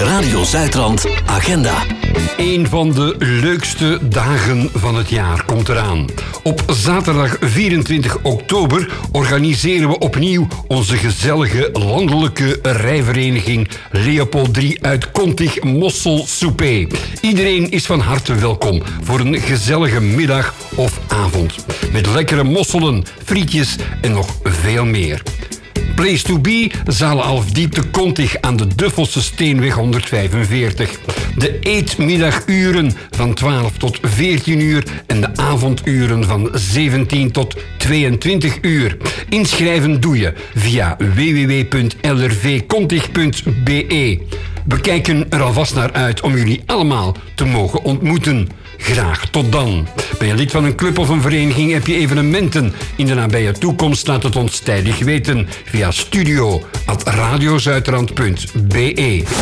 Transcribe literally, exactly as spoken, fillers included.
Radio Zuidrand Agenda. Een van de leukste dagen van het jaar komt eraan. Op zaterdag vierentwintig oktober organiseren we opnieuw onze gezellige landelijke rijvereniging Leopold drie uit Kontig Mossel Soupé. Iedereen is van harte welkom voor een gezellige middag of avond. Met lekkere mosselen, frietjes en nog veel meer. Place to be, zaal Alfdiep te Kontig aan de Duffelse Steenweg honderdvijfenveertig. De eetmiddaguren van twaalf tot veertien uur en de avonduren van zeventien tot tweeëntwintig uur. Inschrijven doe je via w w w punt l r v kontig punt b e. We kijken er alvast naar uit om jullie allemaal te mogen ontmoeten. Graag tot dan. Ben je lid van een club of een vereniging, heb je evenementen in de nabije toekomst, laat het ons tijdig weten via studio at radiozuidrand punt b e.